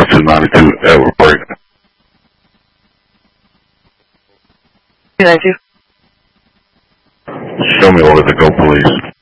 292 Edward Break. Thank you. Show me over the go, please.